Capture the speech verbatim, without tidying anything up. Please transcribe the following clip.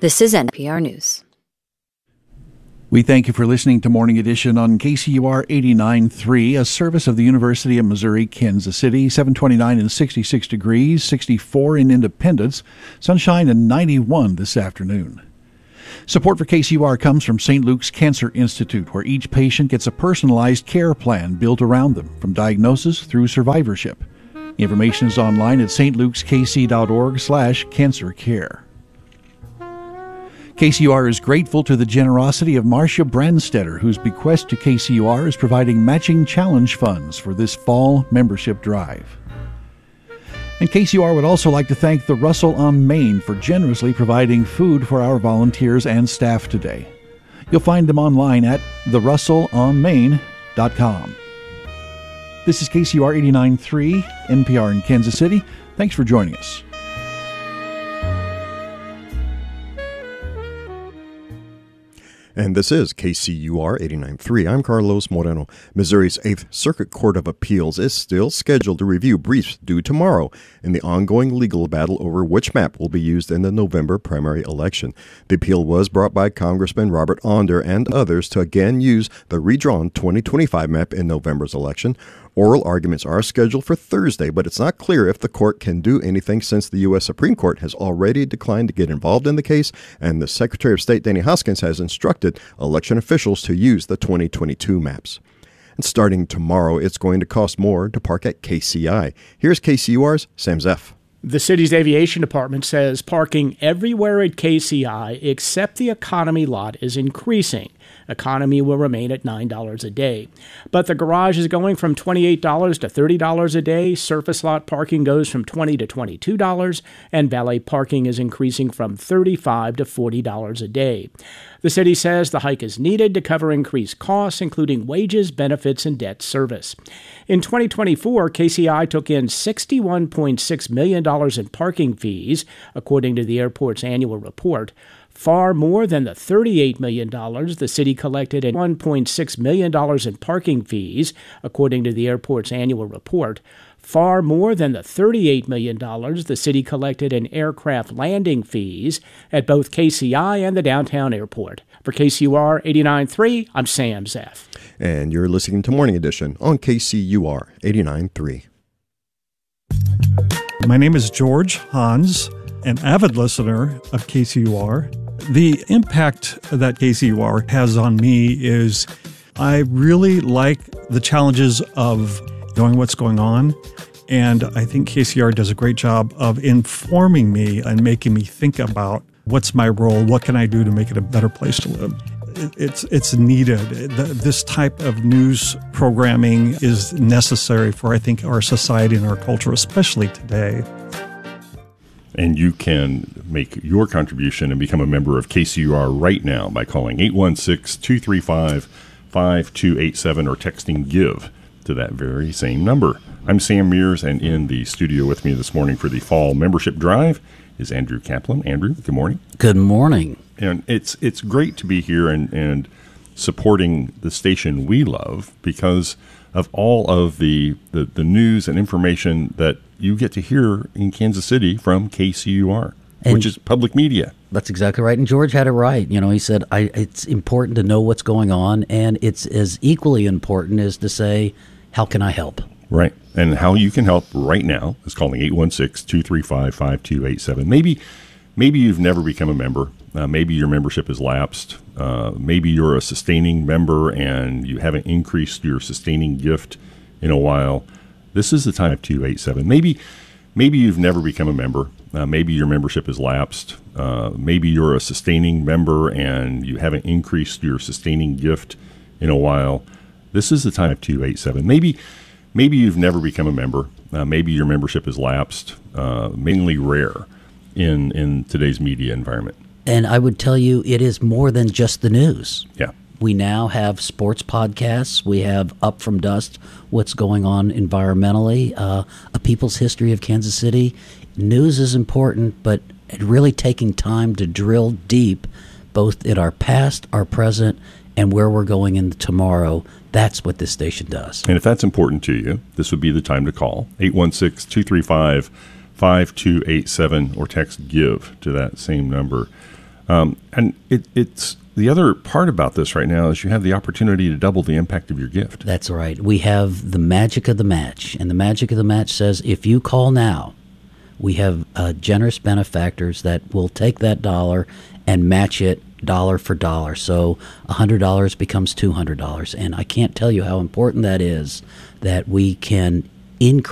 This is N P R News. We thank you for listening to Morning Edition on K C U R eighty-nine point three, a service of the University of Missouri, Kansas City. seven twenty-nine and sixty-six degrees, sixty-four in Independence, sunshine and ninety-one this afternoon. Support for K C U R comes from Saint Luke's Cancer Institute, where each patient gets a personalized care plan built around them, from diagnosis through survivorship. Information is online at stlukeskc.org slash cancer care. K C U R is grateful to the generosity of Marcia Brandstetter, whose bequest to K C U R is providing matching challenge funds for this fall membership drive. And K C U R would also like to thank the Russell on Main for generously providing food for our volunteers and staff today. You'll find them online at the russell on main dot com. This is K C U R eighty-nine point three, N P R in Kansas City. Thanks for joining us. And this is K C U R eighty-nine point three. I'm Carlos Moreno. Missouri's Eighth Circuit Court of Appeals is still scheduled to review briefs due tomorrow in the ongoing legal battle over which map will be used in the November primary election. The appeal was brought by Congressman Robert Onder and others to again use the redrawn twenty twenty-five map in November's election. Oral arguments are scheduled for Thursday, but it's not clear if the court can do anything since the U S Supreme Court has already declined to get involved in the case, and the Secretary of State, Danny Hoskins, has instructed election officials to use the twenty twenty-two maps. And starting tomorrow, it's going to cost more to park at K C I. Here's K C U R's Sam Zeff. The city's aviation department says parking everywhere at K C I except the economy lot is increasing. Economy will remain at nine dollars a day. But the garage is going from twenty-eight dollars to thirty dollars a day. Surface lot parking goes from twenty dollars to twenty-two dollars. And valet parking is increasing from thirty-five dollars to forty dollars a day. The city says the hike is needed to cover increased costs, including wages, benefits, and debt service. In twenty twenty-four, K C I took in sixty-one point six million dollars in parking fees, according to the airport's annual report. Far more than the thirty-eight million dollars the city collected in one point six million dollars in parking fees, according to the airport's annual report. Far more than the thirty-eight million dollars the city collected in aircraft landing fees at both K C I and the downtown airport. For K C U R eighty-nine point three, I'm Sam Zeff. And you're listening to Morning Edition on K C U R eighty-nine point three. My name is George Hans, an avid listener of K C U R. The impact that K C U R has on me is I really like the challenges of knowing what's going on, and I think K C U R does a great job of informing me and making me think about what's my role, what can I do to make it a better place to live. It's it's needed. This type of news programming is necessary for, I think, our society and our culture, especially today. And you can make your contribution and become a member of K C U R right now by calling eight one six, two three five, five two eight seven or texting GIVE to that very same number. I'm Sam Mears, and in the studio with me this morning for the Fall Membership Drive is Andrew Kaplan. Andrew, good morning. Good morning. And it's it's great to be here and, and supporting the station we love because of all of the, the, the news and information that you get to hear in Kansas City from K C U R, and which is public media. That's exactly right. And George had it right. You know, he said, I, it's important to know what's going on, and it's as equally important as to say, how can I help? Right. And how you can help right now is calling eight one six, two three five, five two eight seven. Maybe maybe you've never become a member. Uh, maybe your membership has lapsed. Uh, maybe you're a sustaining member and you haven't increased your sustaining gift in a while. This is the time of two eight seven. Maybe maybe you've never become a member. Uh, maybe your membership has lapsed. Uh, maybe you're a sustaining member and you haven't increased your sustaining gift in a while. This is the time of two eight seven. Maybe maybe you've never become a member. Uh, maybe your membership has lapsed. Uh, mainly rare in, in today's media environment. And I would tell you it is more than just the news. Yeah. We now have sports podcasts. We have Up From Dust, what's going on environmentally, uh, A People's History of Kansas City. News is important, but really taking time to drill deep both in our past, our present, and where we're going in tomorrow. That's what this station does. And if that's important to you, this would be the time to call eight one six, two three five, five two eight seven or text GIVE to that same number. Um, and it, it's the other part about this right now is you have the opportunity to double the impact of your gift. That's right. We have the magic of the match. And the magic of the match says if you call now, we have uh, generous benefactors that will take that dollar and match it dollar for dollar. So one hundred dollars becomes two hundred dollars. And I can't tell you how important that is, that we can increase